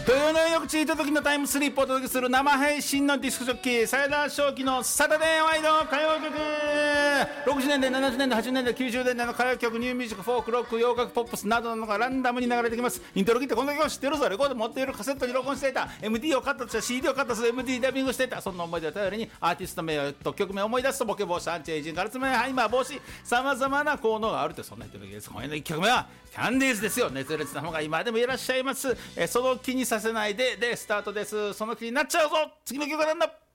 土曜の夜口時のタイムスリップをお届けする生配信のディスクジョッキーサイダー正気のサタデーワイド歌謡曲。60年代70年代80年代90年代の歌謡曲、ニューミュージック、フォーク、ロック、洋楽、ポップスなどなどがランダムに流れてきます。イントロ切ってこの曲を知ってるぞ、レコード持っている、カセットに録音していた、 MD を買ったとした CD を買ったと MD ダビングしていた、そんな思い出を頼りにアーティスト名と曲名を思い出すとボケ防止、アンチエイジング、ガラスメハイマー防止、さまざまな効能があると、そんな人のです。今夜の1曲目はキャンディーズですよ。熱烈な方が今でもいらっしゃいます。その気にさせないでスタートです。その気になっちゃうぞ。次の曲はなんだ。